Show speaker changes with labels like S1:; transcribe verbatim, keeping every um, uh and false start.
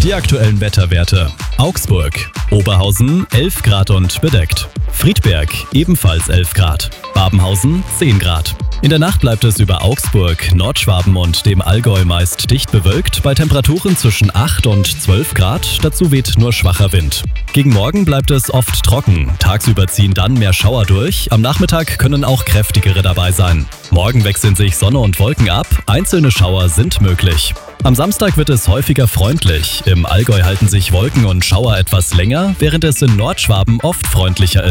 S1: Die aktuellen Wetterwerte. Augsburg, Oberhausen elf Grad und bedeckt. Friedberg ebenfalls elf Grad. Babenhausen zehn Grad. In der Nacht bleibt es über Augsburg, Nordschwaben und dem Allgäu meist dicht bewölkt, bei Temperaturen zwischen acht und zwölf Grad, dazu weht nur schwacher Wind. Gegen Morgen bleibt es oft trocken, tagsüber ziehen dann mehr Schauer durch, am Nachmittag können auch kräftigere dabei sein. Morgen wechseln sich Sonne und Wolken ab, einzelne Schauer sind möglich. Am Samstag wird es häufiger freundlich, im Allgäu halten sich Wolken und Schauer etwas länger, während es in Nordschwaben oft freundlicher ist.